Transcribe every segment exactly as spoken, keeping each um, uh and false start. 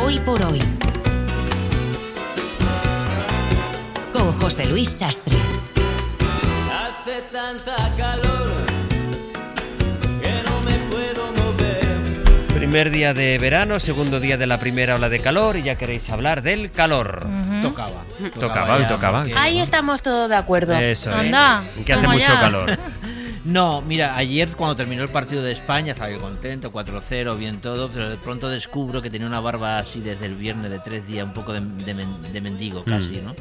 Hoy por hoy. Con José Luis Sastre. Hace tanta calor que no me puedo mover. Primer día de verano, segundo día de la primera ola de calor y ya queréis hablar del calor. Uh-huh. Tocaba. Tocaba, hoy tocaba. Porque... Ahí estamos todos de acuerdo. Eso es. Anda, que hace mucho ya. calor. No, mira, ayer cuando terminó el partido de España estaba yo contento, cuatro cero, bien todo, pero de pronto descubro que tenía una barba así desde el viernes de tres días, un poco de, de, men, de mendigo casi, mm. ¿no?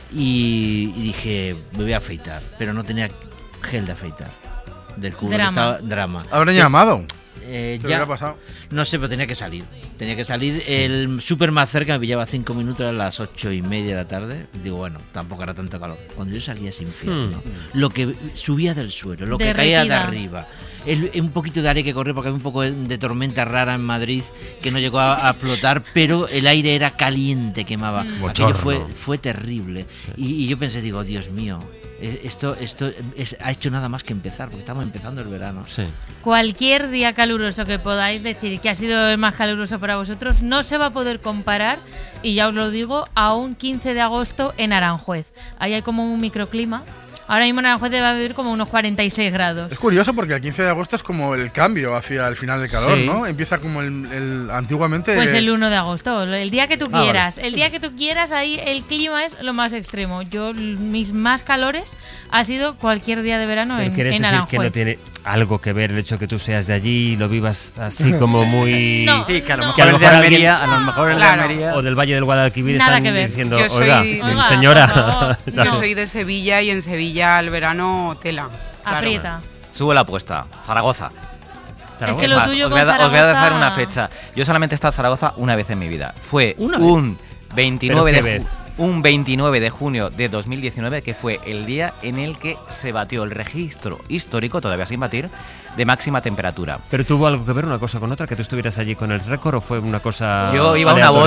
Y, y dije, me voy a afeitar, pero no tenía gel de afeitar. Descubro drama. que estaba drama. ¿Habrán llamado? Eh, ¿Qué ya, hubiera pasado? No sé, pero tenía que salir. Tenía que salir. Sí. El súper más cerca me pillaba cinco minutos a las ocho y media de la tarde. Digo, bueno, tampoco era tanto calor. Cuando yo salía sin infierno, hmm. lo que subía del suelo, lo Derretida. que caía de arriba, el, un poquito de aire que corría, porque había un poco de tormenta rara en Madrid que no llegó a, a explotar, pero el aire era caliente, quemaba. Mm. Aquello fue, fue terrible. Sí. Y, y yo pensé, digo, Dios mío. Esto, esto es, ha hecho nada más que empezar, porque estamos empezando el verano. Sí. Cualquier día caluroso que podáis decir que ha sido el más caluroso para vosotros no se va a poder comparar, y ya os lo digo, a un quince de agosto en Aranjuez. Ahí hay como un microclima. Ahora mismo en Aranjuez debe haber como unos cuarenta y seis grados. Es curioso porque el quince de agosto es como el cambio hacia el final del calor, sí. ¿no? Empieza como el, el antiguamente... Pues el uno de agosto, el día que tú ah, quieras. Vale. El día que tú quieras, ahí el clima es lo más extremo. Yo, mis más calores ha sido cualquier día de verano Pero en, ¿quieres en decir Aranjuez. que no tiene algo que ver el hecho de que tú seas de allí y lo vivas así como muy... No, sí, que a lo no. mejor, que a lo el de mejor Almería, alguien- a lo mejor el de Claro. Almería... O del Valle del Guadalquivir Nada están que ver. diciendo, Yo soy- oiga, Oiga, señora... por favor. ¿sabes? Yo soy de Sevilla y en Sevilla el verano tela. Claro. Aprieta. Subo la apuesta. Zaragoza. Es que Es lo más, tuyo os voy, a, con da- os voy a Zaragoza- dejar una fecha. Yo solamente he estado en Zaragoza una vez en mi vida. Fue ¿Una un veintinueve ¿Pero de qué ju- vez? un veintinueve de junio de dos mil diecinueve, que fue el día en el que se batió el registro histórico, todavía sin batir, de máxima temperatura. ¿Pero tuvo algo que ver una cosa con otra? ¿Que tú estuvieras allí con el récord o fue una cosa Yo iba a una aleatoria?